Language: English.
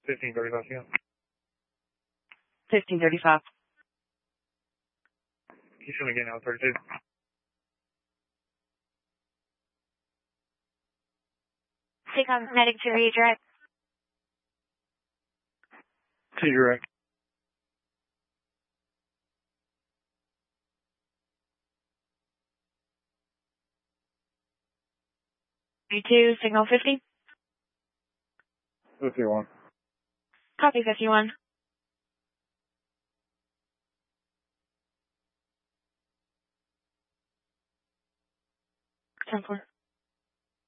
1535, yeah. 1535. You should again now, 32. Seacom heading to redirect. To direct. V2, signal 50. 51. Copy 51. 10-4.